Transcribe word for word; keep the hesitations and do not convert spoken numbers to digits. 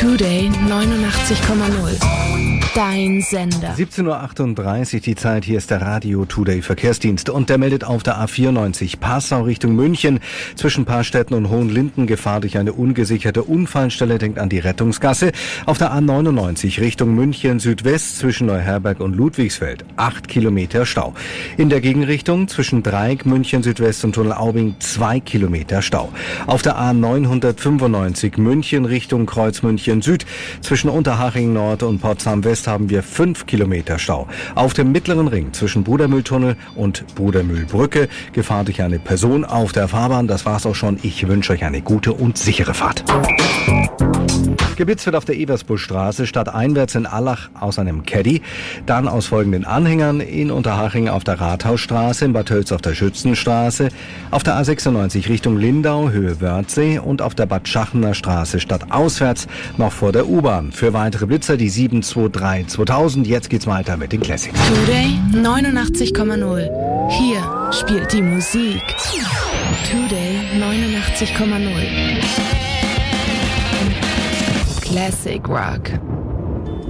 Today neunundachtzig Komma null. Dein Sender. siebzehn Uhr achtunddreißig die Zeit, hier ist der Radio Today Verkehrsdienst und der meldet auf der A vierundneunzig Passau Richtung München zwischen Parstetten und Hohenlinden Gefahr durch eine ungesicherte Unfallstelle, denkt an die Rettungsgasse. Auf der A neunundneunzig Richtung München Südwest zwischen Neuherberg und Ludwigsfeld acht Kilometer Stau. In der Gegenrichtung zwischen Dreieck München Südwest und Tunnel Aubing zwei Kilometer Stau. Auf der A neunhundertfünfundneunzig München Richtung Kreuz München Süd zwischen Unterhaching Nord und Potsdam West haben wir fünf Kilometer Stau. Auf dem mittleren Ring zwischen Brudermühltunnel und Brudermühlbrücke Gefahr durch eine Person auf der Fahrbahn. Das war's auch schon. Ich wünsche euch eine gute und sichere Fahrt. Geblitzt wird auf der Eversbuschstraße stadteinwärts in Allach aus einem Caddy, dann aus folgenden Anhängern: in Unterhaching auf der Rathausstraße, in Bad Tölz auf der Schützenstraße, auf der A sechsundneunzig Richtung Lindau, Höhe Wörthsee und auf der Bad Schachener Straße stadtauswärts noch vor der U-Bahn. Für weitere Blitzer die sieben zwei drei zweitausend. Jetzt geht's weiter mit den Classics. Today neunundachtzig Komma null. Hier spielt die Musik. Today neunundachtzig Komma null. Classic Rock.